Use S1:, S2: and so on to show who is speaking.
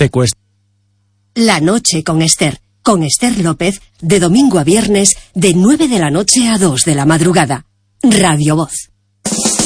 S1: te cuesta.
S2: La noche con Esther López, de domingo a viernes, de 9 de la noche a 2 de la madrugada. Radio Voz.